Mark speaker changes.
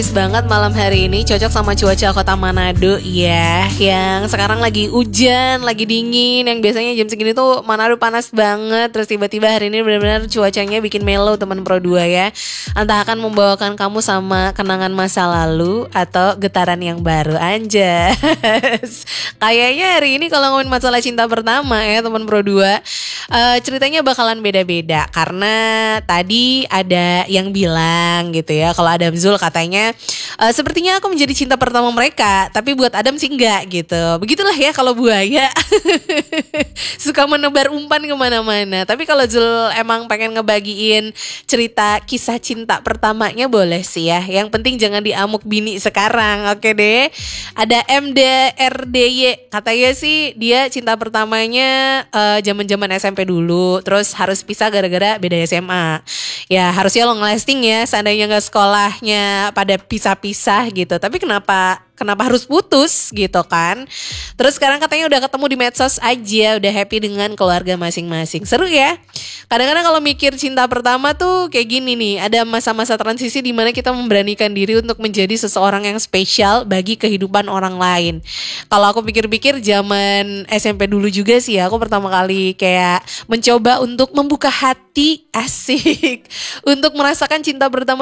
Speaker 1: Banget malam hari ini cocok sama cuaca kota Manado ya, yang sekarang lagi hujan, lagi dingin, yang biasanya jam segini tuh Manado panas banget. Terus tiba-tiba hari ini benar-benar cuacanya bikin mellow teman Pro 2 ya. Entah akan membawakan kamu sama kenangan masa lalu atau getaran yang baru. Anjas. Kayaknya hari ini kalau ngomongin masalah cinta pertama ya teman Pro 2, ceritanya bakalan beda-beda. Karena tadi ada yang bilang gitu ya, kalau Adam Zul katanya sepertinya aku menjadi cinta pertama mereka, tapi buat Adam sih enggak gitu. Begitulah ya kalau buaya suka menebar umpan kemana-mana. Tapi kalau Zul emang pengen ngebagiin cerita kisah cinta pertamanya, boleh sih ya. Yang penting jangan diamuk bini sekarang, oke deh. Ada MDRDY, katanya sih dia cinta pertamanya zaman-zaman SMP dulu, terus harus pisah gara-gara beda SMA. Ya harusnya long lasting ya, seandainya gak sekolahnya pada pisah-pisah gitu. Tapi kenapa harus putus gitu kan. Terus sekarang katanya udah ketemu di medsos aja, udah happy dengan keluarga masing-masing. Seru ya. Kadang-kadang kalau mikir cinta pertama tuh kayak gini nih, ada masa-masa transisi di mana kita memberanikan diri untuk menjadi seseorang yang spesial bagi kehidupan orang lain. Kalau aku pikir-pikir zaman SMP dulu juga sih ya, aku pertama kali kayak mencoba untuk membuka hati, asik, untuk merasakan cinta pertama